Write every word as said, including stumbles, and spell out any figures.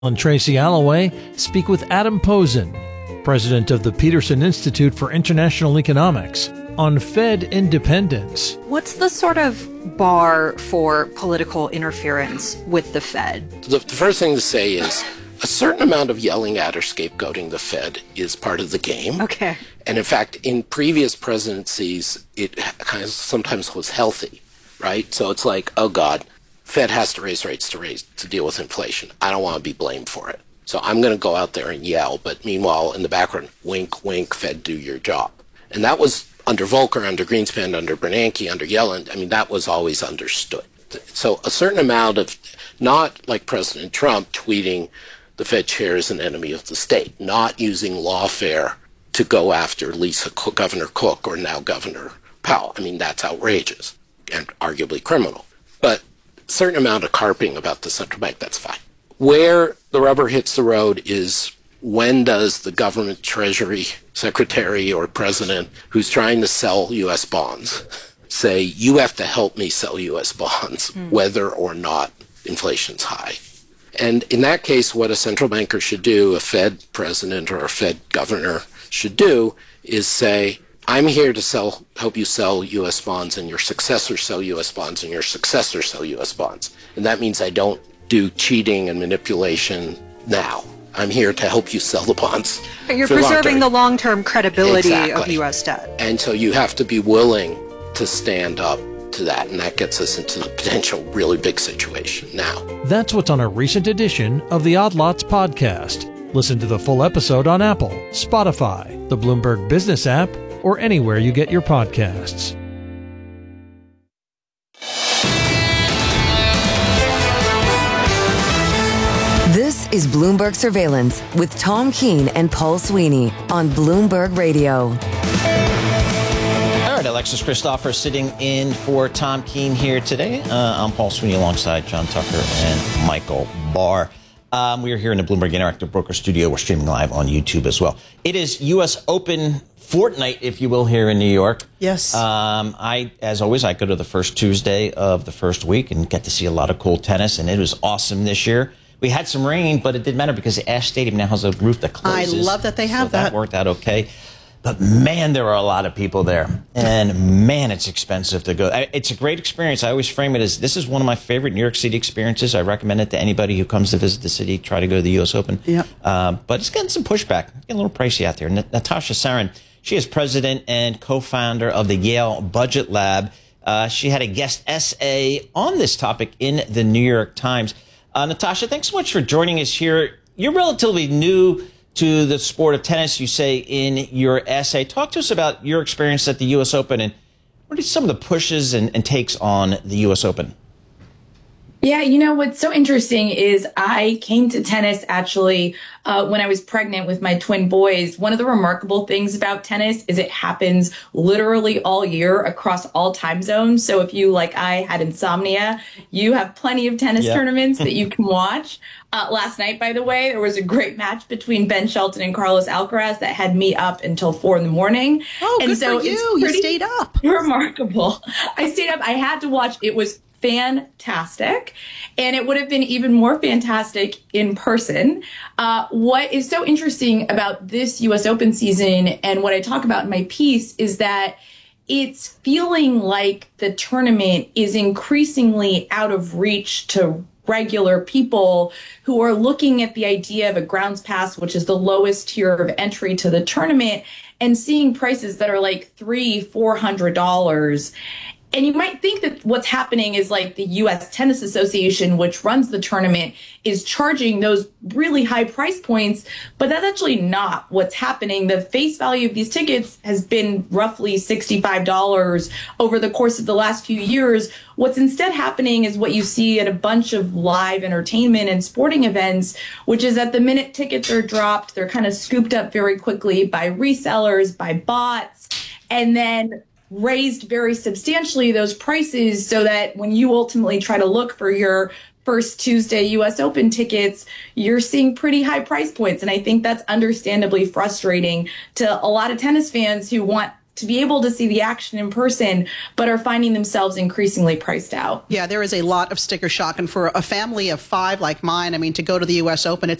And Tracy Alloway speak with Adam Posen, president of the Peterson Institute for International Economics, on Fed independence. What's the sort of bar for political interference with the Fed? The, the first thing to say is a certain amount of yelling at or scapegoating the Fed is part of the game. Okay. And in fact, in previous presidencies, it kind of sometimes was healthy, right? So it's like, oh God, Fed has to raise rates to raise to deal with inflation. I don't want to be blamed for it. So I'm going to go out there and yell. But meanwhile, in the background, wink, wink, Fed, do your job. And that was under Volcker, under Greenspan, under Bernanke, under Yellen. I mean, that was always understood. So a certain amount of, not like President Trump tweeting the Fed chair is an enemy of the state, not using lawfare to go after Lisa Cook, Governor Cook, or now Governor Powell. I mean, that's outrageous and arguably criminal. But a certain amount of carping about the central bank, that's fine. Where the rubber hits the road is when does the government treasury secretary or president who's trying to sell U S bonds say, you have to help me sell U S bonds, mm. whether or not inflation's high. And in that case, what a central banker should do, a Fed president or a Fed governor should do, is say, I'm here to sell, help you sell U S bonds, and your successor sell U S bonds, and your successor sell U S bonds. And that means I don't do cheating and manipulation now. I'm here to help you sell the bonds. You're preserving the long-term credibility exactly. of U S debt. And so you have to be willing to stand up to that, and that gets us into the potential really big situation now. That's what's on a recent edition of the Odd Lots podcast. Listen to the full episode on Apple, Spotify, the Bloomberg Business app, or anywhere you get your podcasts. This is Bloomberg Surveillance with Tom Keene and Paul Sweeney on Bloomberg Radio. All right, Alexis Christopher sitting in for Tom Keene here today. Uh, I'm Paul Sweeney alongside John Tucker and Michael Barr. Um, we are here in the Bloomberg Interactive Broker Studio. We're streaming live on YouTube as well. It is U S Open fortnight, if you will, here in New York. Yes. Um, I, as always, I go to the first Tuesday of the first week and get to see a lot of cool tennis, and it was awesome this year. We had some rain, but it didn't matter because the Ash Stadium now has a roof that closes. I love that they have so that. That worked out okay. But, man, there are a lot of people there. And, man, it's expensive to go. It's a great experience. I always frame it as this is one of my favorite New York City experiences. I recommend it to anybody who comes to visit the city, try to go to the U S Open. Yep. Um, but it's getting some pushback. It's getting a little pricey out there. Natasha Sarin, she is president and co-founder of the Yale Budget Lab. Uh, she had a guest essay on this topic in the New York Times. Uh, Natasha, thanks so much for joining us here. You're relatively new to the sport of tennis, you say in your essay. Talk to us about your experience at the U S Open and what are some of the pushes and, and takes on the U S Open? Yeah, you know, what's so interesting is I came to tennis actually uh, when I was pregnant with my twin boys. One of the remarkable things about tennis is it happens literally all year across all time zones. So if you, like I, had insomnia, you have plenty of tennis yeah. tournaments that you can watch. Uh, last night, by the way, there was a great match between Ben Shelton and Carlos Alcaraz that had me up until four in the morning. Oh, and good so for you. You stayed up. Remarkable. I stayed up. I had to watch. It was fantastic. And it would have been even more fantastic in person. Uh, what is so interesting about this U S Open season and what I talk about in my piece is that it's feeling like the tournament is increasingly out of reach to regular people who are looking at the idea of a grounds pass, which is the lowest tier of entry to the tournament, and seeing prices that are like three, four hundred dollars. And you might think that what's happening is like the U S Tennis Association, which runs the tournament, is charging those really high price points, but that's actually not what's happening. The face value of these tickets has been roughly sixty-five dollars over the course of the last few years. What's instead happening is what you see at a bunch of live entertainment and sporting events, which is that the minute tickets are dropped, they're kind of scooped up very quickly by resellers, by bots, and then raised very substantially those prices so that when you ultimately try to look for your first Tuesday U S Open tickets, you're seeing pretty high price points. And I think that's understandably frustrating to a lot of tennis fans who want to be able to see the action in person, but are finding themselves increasingly priced out. Yeah, there is a lot of sticker shock. And for a family of five like mine, I mean, to go to the U S Open, it's